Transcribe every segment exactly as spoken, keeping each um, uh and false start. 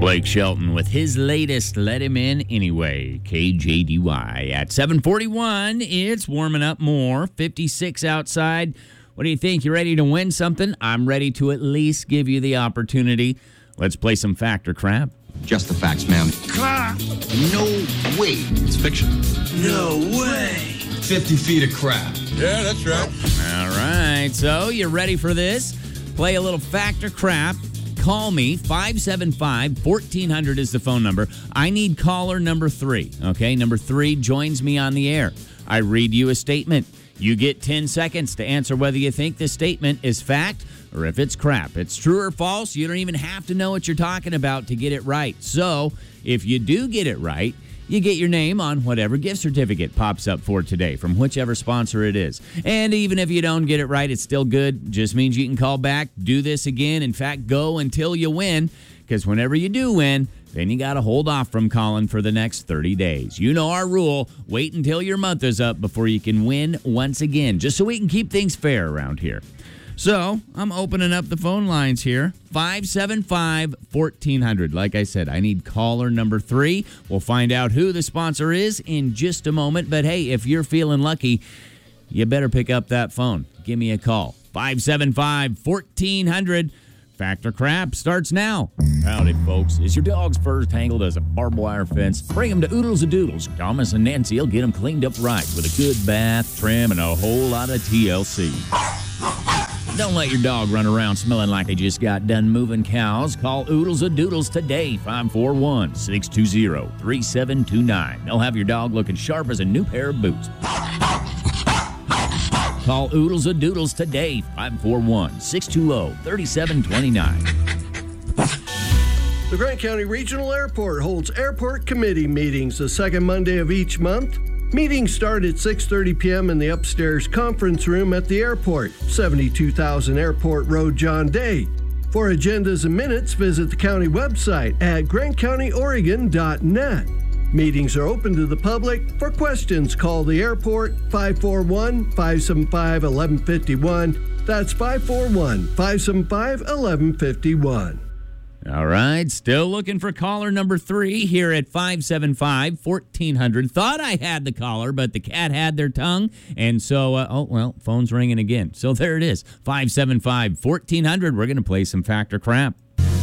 Blake Shelton with his latest Let Him In Anyway, K J D Y. At seven forty-one, it's warming up more, fifty-six outside. What do you think? You ready to win something? I'm ready to at least give you the opportunity. Let's play some fact or crap. Just the facts, ma'am. Crap. No way. It's fiction. No way. fifty feet of crap. Yeah, that's right. All right, so you ready for this? Play a little fact or crap. Call me, five seven five, fourteen hundred is the phone number. I need caller number three, okay? Number three joins me on the air. I read you a statement. You get ten seconds to answer whether you think this statement is fact or if it's crap. It's true or false. You don't even have to know what you're talking about to get it right. So if you do get it right, you get your name on whatever gift certificate pops up for today from whichever sponsor it is. And even if you don't get it right, it's still good. Just means you can call back, do this again. In fact, go until you win, because whenever you do win, then you got to hold off from calling for the next thirty days. You know our rule. Wait until your month is up before you can win once again, just so we can keep things fair around here. So I'm opening up the phone lines here. five seven five, fourteen hundred. Like I said, I need caller number three. We'll find out who the sponsor is in just a moment. But hey, if you're feeling lucky, you better pick up that phone. Give me a call. five seven five, fourteen hundred. Fact or crap starts now. Howdy, folks. Is your dog's fur tangled as a barbed wire fence? Bring him to Oodles and Doodles. Thomas and Nancy will get him cleaned up right with a good bath, trim, and a whole lot of T L C. Don't let your dog run around smelling like they just got done moving cows. Call Oodles and Doodles today, five four one, six two zero, three seven two nine. They'll have your dog looking sharp as a new pair of boots. Call Oodles and Doodles today, five four one, six two zero, three seven two nine. The Grant County Regional Airport holds airport committee meetings the second Monday of each month. Meetings start at six thirty p.m. in the upstairs conference room at the airport, seventy-two thousand Airport Road, John Day. For agendas and minutes, visit the county website at grant county oregon dot net. Meetings are open to the public. For questions, call the airport five four one, five seven five, one one five one. That's five four one, five seven five, one one five one. All right, still looking for caller number three here at five seven five, fourteen hundred. Thought I had the caller, but the cat had their tongue, and so, uh, oh, well, phone's ringing again. So there it is, five seven five, fourteen hundred. We're going to play some fact or crap.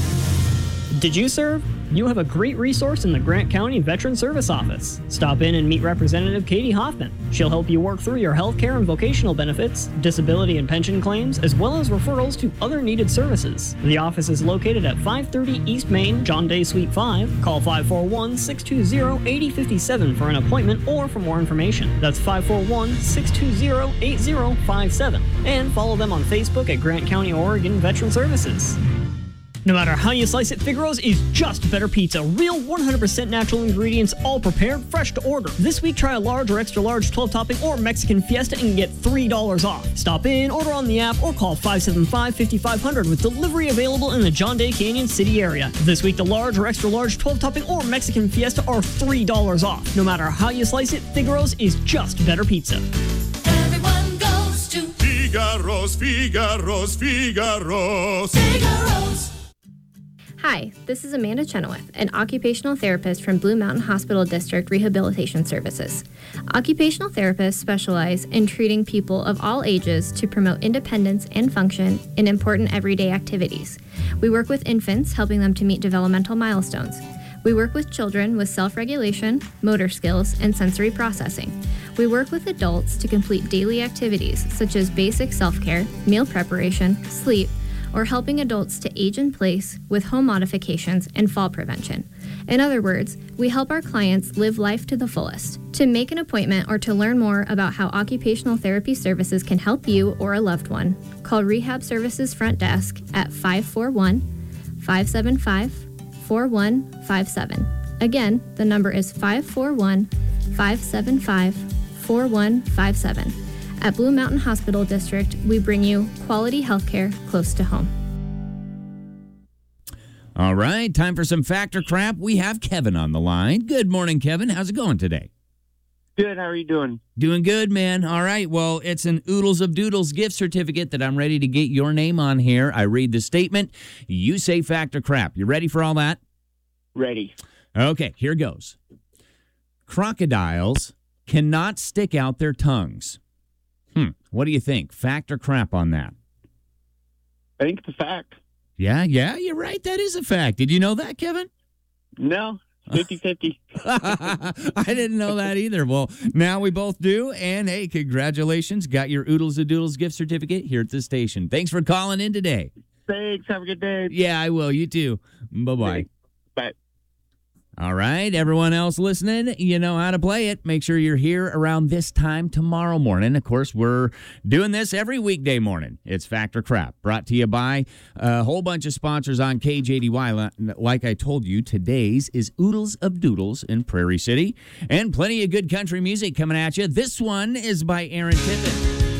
Did you serve? You have a great resource in the Grant County Veteran Service Office. Stop in and meet Representative Katie Hoffman. She'll help you work through your health care and vocational benefits, disability and pension claims, as well as referrals to other needed services. The office is located at five thirty East Main, John Day Suite five. Call five four one, six two zero, eight zero five seven for an appointment or for more information. That's five four one, six two zero, eight zero five seven. And follow them on Facebook at Grant County, Oregon Veteran Services. No matter how you slice it, Figaro's is just better pizza. Real one hundred percent natural ingredients, all prepared, fresh to order. This week, try a large or extra large twelve-topping or Mexican Fiesta and get three dollars off. Stop in, order on the app, or call five seven five, five five zero zero with delivery available in the John Day Canyon City area. This week, the large or extra large twelve-topping or Mexican Fiesta are three dollars off. No matter how you slice it, Figaro's is just better pizza. Everyone goes to Figaro's, Figaro's, Figaro's. Figaro's. Hi, this is Amanda Chenoweth, an occupational therapist from Blue Mountain Hospital District Rehabilitation Services. Occupational therapists specialize in treating people of all ages to promote independence and function in important everyday activities. We work with infants, helping them to meet developmental milestones. We work with children with self-regulation, motor skills, and sensory processing. We work with adults to complete daily activities such as basic self-care, meal preparation, sleep, or helping adults to age in place with home modifications and fall prevention. In other words, we help our clients live life to the fullest. To make an appointment or to learn more about how occupational therapy services can help you or a loved one, call Rehab Services Front Desk at five four one, five seven five, four one five seven. Again, the number is five four one, five seven five, four one five seven. At Blue Mountain Hospital District, we bring you quality healthcare close to home. All right, time for some fact or crap. We have Kevin on the line. Good morning, Kevin. How's it going today? Good. How are you doing? Doing good, man. All right. Well, it's an Oodles of Doodles gift certificate that I'm ready to get your name on here. I read the statement. You say fact or crap. You ready for all that? Ready. Okay, here goes. Crocodiles cannot stick out their tongues. Hmm. What do you think? Fact or crap on that? I think it's a fact. Yeah, yeah, you're right. That is a fact. Did you know that, Kevin? No, fifty-fifty. I didn't know that either. Well, now we both do. And, hey, congratulations. Got your Oodles of Doodles gift certificate here at the station. Thanks for calling in today. Thanks. Have a good day. Yeah, I will. You too. Bye-bye. Thanks. Bye. All right, everyone else listening, you know how to play it. Make sure you're here around this time tomorrow morning. Of course, we're doing this every weekday morning. It's Fact or Crap, brought to you by a whole bunch of sponsors on K J D Y. Like I told you, today's is Oodles of Doodles in Prairie City. And plenty of good country music coming at you. This one is by Aaron Tippin.